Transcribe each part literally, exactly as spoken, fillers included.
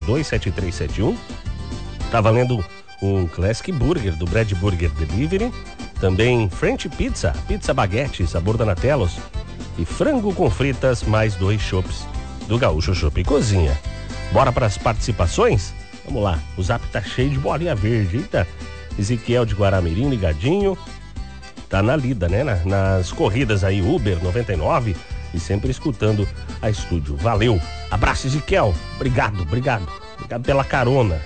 dois sete três sete um. Tá valendo um Classic Burger do Bread Burger Delivery. Também French Pizza, pizza baguete, sabor Donatellos. E frango com fritas, mais dois chopps do Gaúcho Chopp e Cozinha. Bora para as participações? Vamos lá, o zap tá cheio de bolinha verde. Eita, Ezequiel de Guaramirim ligadinho. Tá na lida, né? Na, nas corridas aí, Uber noventa e nove. E sempre escutando a estúdio. Valeu, abraço Ezequiel. Obrigado, obrigado. Obrigado pela carona.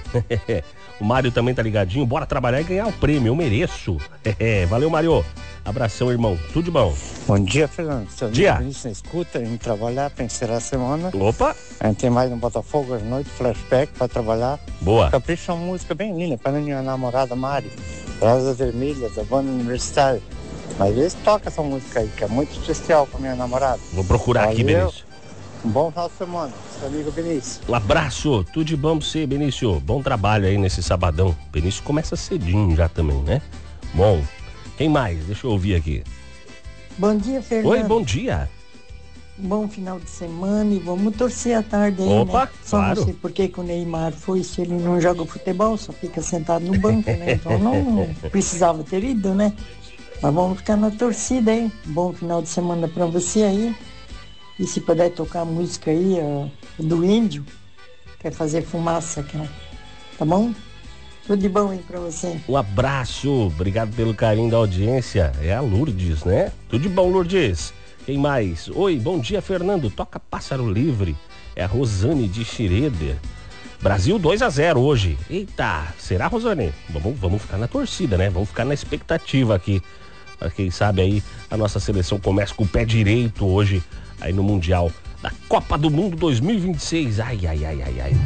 O Mário também tá ligadinho. Bora trabalhar e ganhar o prêmio, eu mereço. Valeu, Mário. Abração, irmão. Tudo de bom. Bom dia, Fernando. Seu dia. Vinícius na escuta, a gente trabalhar para encerrar a semana. Opa. A gente tem mais um Botafogo às noites, flashback para trabalhar. Boa. Capricha, uma música bem linda para minha namorada Mari. Rosa Vermelha, da banda Universitária. Mas eles tocam essa música aí, que é muito especial para minha namorada. Vou procurar. Valeu. Aqui, Benício. Um bom final de semana, seu amigo Benício. Um abraço, tudo de bom pra você, Benício. Bom trabalho aí nesse sabadão. Benício começa cedinho já também, né? Bom, quem mais? Deixa eu ouvir aqui. Bom dia, Fernando. Oi, bom dia. Bom final de semana e vamos torcer à tarde aí, Opa, né? Só claro. não sei por que que o Neymar foi, se ele não joga futebol, só fica sentado no banco, né? Então não precisava ter ido, né? Mas vamos ficar na torcida aí. Bom final de semana pra você aí. E se puder tocar a música aí, ó, do Índio, quer fazer fumaça, cara. Tá bom? Tudo de bom aí pra você. Um abraço, obrigado pelo carinho da audiência. É a Lourdes, né? Tudo de bom, Lourdes. Quem mais? Oi, bom dia, Fernando. Toca Pássaro Livre. É a Rosane de Schroeder. Brasil dois a zero hoje. Eita, será, Rosane? Vamos, vamos ficar na torcida, né? Vamos ficar na expectativa aqui. Pra quem sabe aí, a nossa seleção começa com o pé direito hoje, aí no Mundial da Copa do Mundo dois mil e vinte e seis. Ai, ai, ai, ai, ai.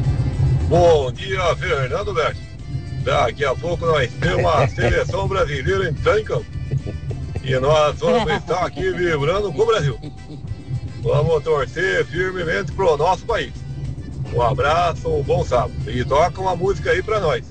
Bom dia, Fernando Berti. Daqui a pouco nós temos uma seleção brasileira em campo. E nós vamos estar aqui vibrando com o Brasil. Vamos torcer firmemente pro nosso país. Um abraço, um bom sábado. E toca uma música aí pra nós.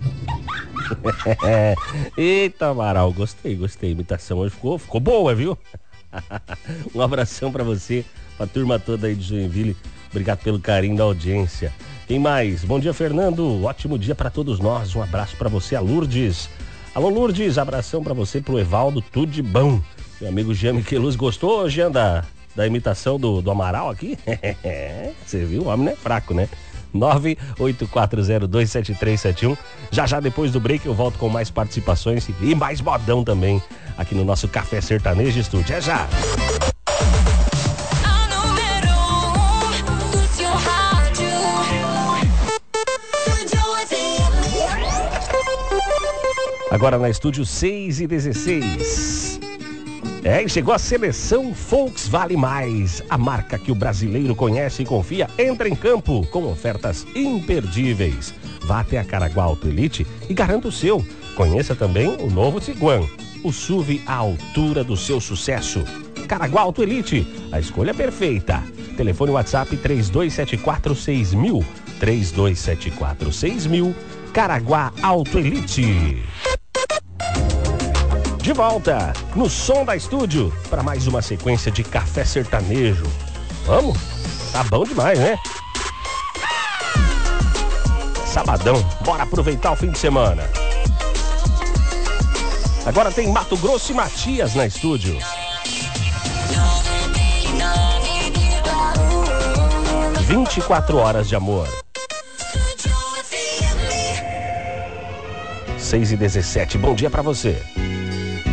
Eita, Amaral, gostei, gostei. A imitação hoje ficou, ficou boa, viu? Um abração pra você, pra turma toda aí de Joinville. Obrigado pelo carinho da audiência. Quem mais? Bom dia, Fernando. Ótimo dia pra todos nós. Um abraço pra você, a Lourdes. Alô, Lourdes, abração pra você, pro Evaldo, tudo de bom. Meu amigo Jean Miqueluz, gostou, Jean, da, da imitação do, do Amaral aqui? Você viu? O homem não é fraco, né? nove oito quatro zero dois sete três sete um. Já já depois do break eu volto com mais participações e mais modão também aqui no nosso Café Sertanejo Estúdio. É já! Agora na estúdio seis e dezesseis. É, e chegou a seleção Volkswagen Mais, a marca que o brasileiro conhece e confia, entra em campo com ofertas imperdíveis. Vá até a Caraguá Auto Elite e garanta o seu. Conheça também o novo Tiguan, o S U V à altura do seu sucesso. Caraguá Auto Elite, a escolha perfeita. Telefone WhatsApp três dois sete quatro seis mil, três dois sete quatro seis mil, Caraguá Auto Elite. De volta no Som da Estúdio para mais uma sequência de Café Sertanejo. Vamos? Tá bom demais, né? Sabadão, bora aproveitar o fim de semana. Agora tem Mato Grosso e Matias na estúdio. vinte e quatro horas de amor. seis e dezessete, bom dia pra você.